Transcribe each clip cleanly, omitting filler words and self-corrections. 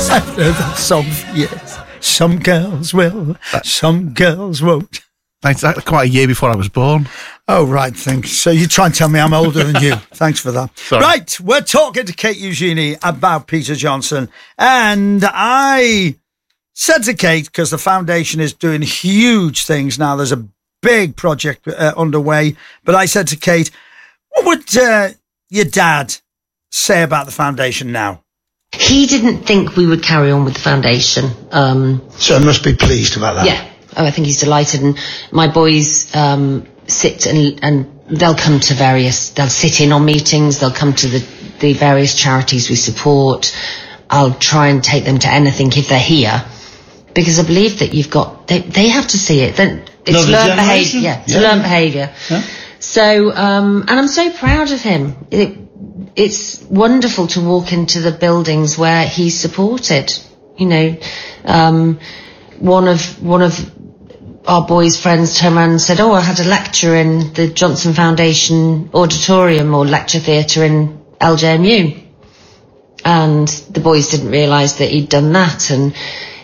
I've heard that song for years. Some girls will, some girls won't. That's quite a year before I was born. Oh, right, thanks. So you try and tell me I'm older than you. Thanks for that. Sorry. Right, we're talking to Kate Eugenie about Peter Johnson. And I said to Kate, because the foundation is doing huge things now, there's a big project underway. But I said to Kate, what would your dad say about the foundation now? He didn't think we would carry on with the foundation. So I must be pleased about that. Yeah. Oh, I think he's delighted. And my boys sit and they'll come to they'll sit in on meetings, they'll come to the various charities we support. I'll try and take them to anything if they're here, because I believe that they have to see it. It's learned behaviour. Yeah, it's learned behaviour. Yeah. So, and I'm so proud of him. It's wonderful to walk into the buildings where he's supported. You know, one of our boys' friends turned around and said, "Oh, I had a lecture in the Johnson Foundation auditorium or lecture theatre in LJMU," and the boys didn't realise that he'd done that. And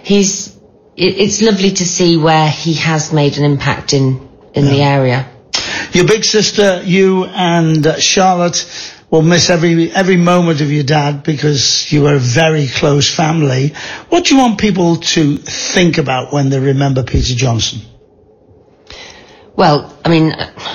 it's lovely to see where he has made an impact in the area. Your big sister, you and Charlotte will miss every moment of your dad, because you were a very close family. What do you want people to think about when they remember Peter Johnson? Well, I mean,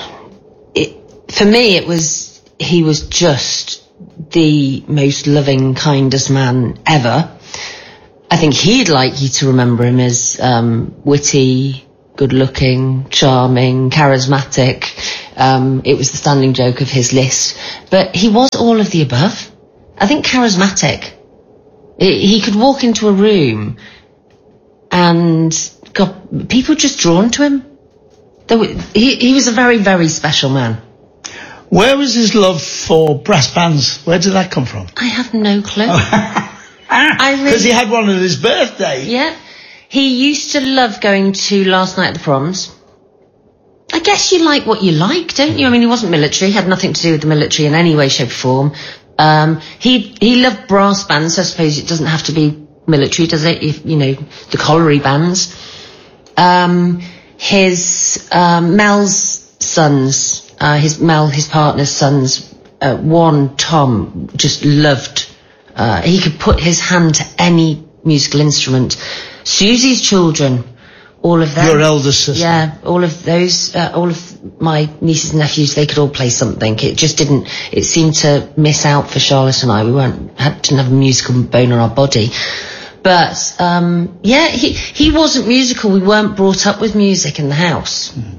for me, he was just the most loving, kindest man ever. I think he'd like you to remember him as witty, good-looking, charming, charismatic. It was the standing joke of his list. But he was all of the above. I think charismatic. He could walk into a room and people were just drawn to him. He was a very, very special man. Where was his love for brass bands? Where did that come from? I have no clue. Because he had one at his birthday. Yeah. He used to love going to Last Night at the Proms. I guess you like what you like, don't you? I mean, he wasn't military, had nothing to do with the military in any way, shape or form. He loved brass bands, so I suppose it doesn't have to be military, does it? The colliery bands. Mel's sons, his partner's sons, one, Tom, just loved, he could put his hand to any musical instrument. Susie's children, all of them. Your eldest sister. Yeah, all of those, all of my nieces and nephews, they could all play something. It seemed to miss out for Charlotte and I. We didn't have a musical bone in our body. But, he wasn't musical. We weren't brought up with music in the house. Mm.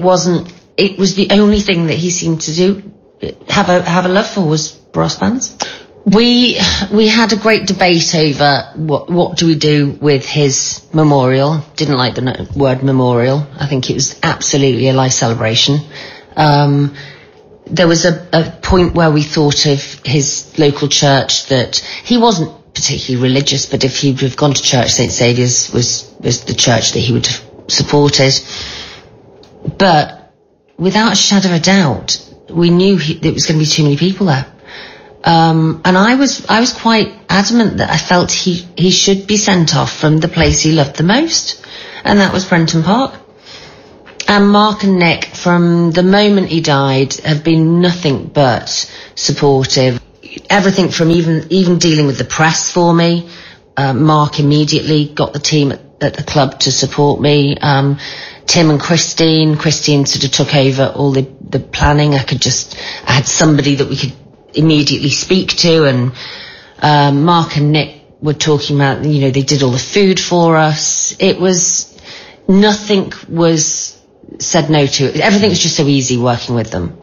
It was the only thing that he seemed to have a love for, was brass bands. We had a great debate over what do we do with his memorial. Didn't like the word memorial. I think it was absolutely a life celebration. There was a point where we thought of his local church, that he wasn't particularly religious, but if he would have gone to church, St. Saviour's was the church that he would have supported. But without a shadow of a doubt, we knew there was going to be too many people there. And I was quite adamant that I felt he should be sent off from the place he loved the most, and that was Prenton Park. And Mark and Nick, from the moment he died, have been nothing but supportive. Everything from even dealing with the press for me. Mark immediately got the team at the club to support me. Tim and Christine sort of took over all the planning. I had somebody that we could immediately speak to, and Mark and Nick were talking about, they did all the food for us. Nothing was said no to. Everything was just so easy working with them.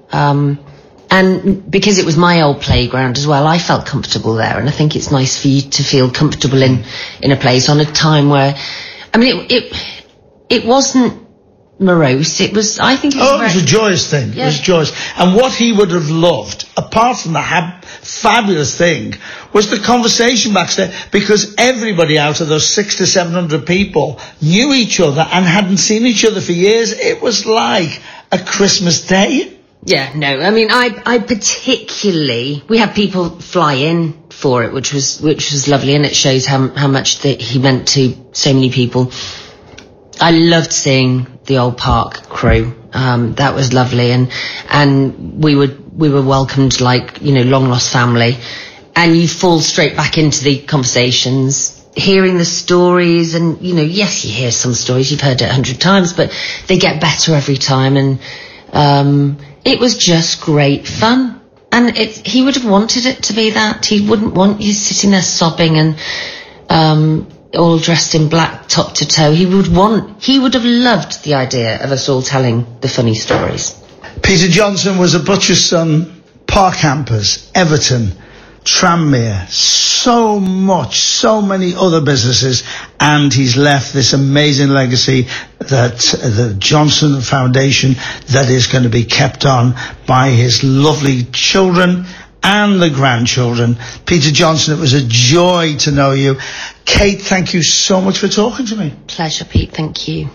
And because it was my old playground as well, I felt comfortable there, and I think it's nice for you to feel comfortable in a place on a time where, I mean, it wasn't morose. It was a joyous thing. Yeah. It was joyous. And what he would have loved, apart from the fabulous thing, was the conversation backstage, because everybody out of those 600 to 700 people knew each other and hadn't seen each other for years. It was like a Christmas day. Yeah, no, I mean, I particularly, we had people fly in for it, which was lovely, and it shows how much that he meant to so many people. I loved seeing the Old Park crew. That was lovely, and we were welcomed like, you know, long lost family, and you fall straight back into the conversations, hearing the stories, and, you know, yes, you hear some stories, you've heard it 100 times, but they get better every time, and it was just great fun. And he would have wanted it to be that. He wouldn't want you sitting there sobbing and all dressed in black top to toe. He would have loved the idea of us all telling the funny stories. Peter Johnson was a butcher's son, Park Hampers, Everton, Tranmere, so many other businesses, and he's left this amazing legacy, that the Johnson Foundation, that is going to be kept on by his lovely children and the grandchildren. Peter Johnson, it was a joy to know you. Kate, thank you so much for talking to me. Pleasure, Pete. Thank you.